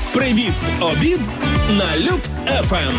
Привіт в обід на Люкс ФМ.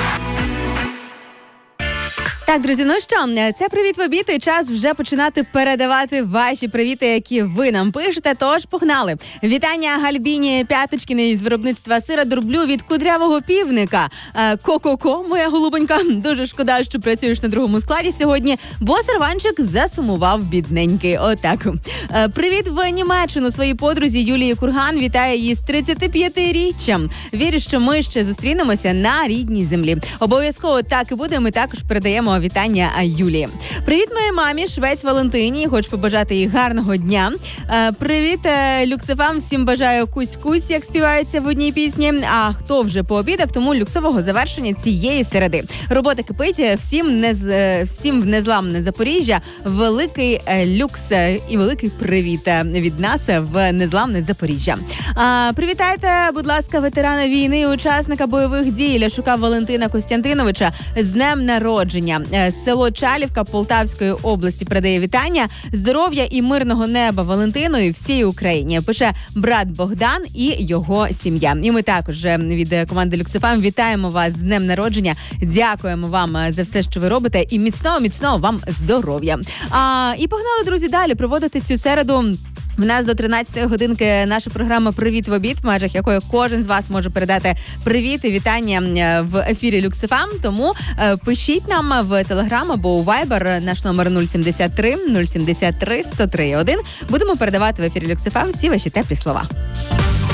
Так, друзі, ну що, це «Привіт в обід» і час вже починати передавати ваші привіти, які ви нам пишете, тож погнали. Вітання Гальбіні П'яточкіній з виробництва сира дурблю від кудрявого півника. Ко-ко-ко, моя голубонька, дуже шкода, що працюєш на другому складі сьогодні, бо серванчик засумував бідненький. Отак. Привіт в Німеччину своїй подрузі Юлії Курган, вітає її з 35-річчям. Вірю, що ми ще зустрінемося на рідній землі. Обов'язково так і буде, ми також передаємо вітання Юлії. Привіт моїй мамі, Швець Валентині. Хочу побажати їй гарного дня. Привіт, люксефам. Всім бажаю кусь-кусь, як співається в одній пісні. А хто вже пообідав, тому люксового завершення цієї середи. Робота кипить. Всім в незламне Запоріжжя. Великий люкс і великий привіт від нас в незламне Запоріжжя. Привітайте, будь ласка, ветерана війни, учасника бойових дій Ляшука Валентина Костянтиновича з днем народження. Село Чалівка Полтавської області передає вітання, здоров'я і мирного неба Валентину і всій Україні. Пише брат Богдан і його сім'я. І ми також від команди Люксефам вітаємо вас з днем народження. Дякуємо вам за все, що ви робите, і міцного вам здоров'я. І погнали, друзі, далі проводити цю середу. В нас до 13-ї годинки наша програма «Привіт в обід», в межах якої кожен з вас може передати привіт і вітання в ефірі Люксефам. Тому пишіть нам в Телеграм або у Вайбер, наш номер 073 103 1. Будемо передавати в ефірі Люксефам всі ваші теплі слова.